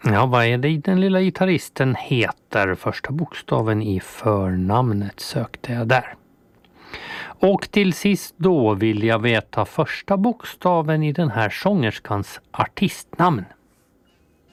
Ja, vad är det den lilla gitarristen heter? Första bokstaven i förnamnet sökte jag där. Och till sist då vill jag veta första bokstaven i den här sångerskans artistnamn.